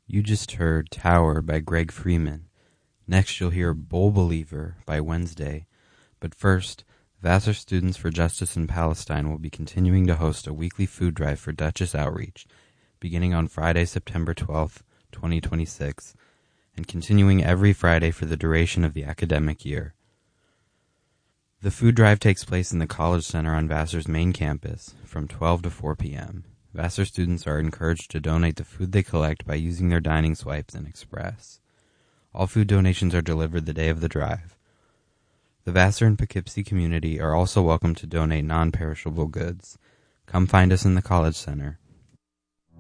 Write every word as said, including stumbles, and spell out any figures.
You just heard Tower by Greg Freeman. Next you'll hear Bowl Believer by Wednesday. But first, Vassar Students for Justice in Palestine will be continuing to host a weekly food drive for Duchess Outreach, beginning on Friday, September twelfth, twenty twenty-six, and continuing every Friday for the duration of the academic year. The food drive takes place in the College Center on Vassar's main campus from twelve to four p.m. Vassar students are encouraged to donate the food they collect by using their dining swipes in Express. All food donations are delivered the day of the drive. The Vassar and Poughkeepsie community are also welcome to donate non-perishable goods. Come find us in the College Center.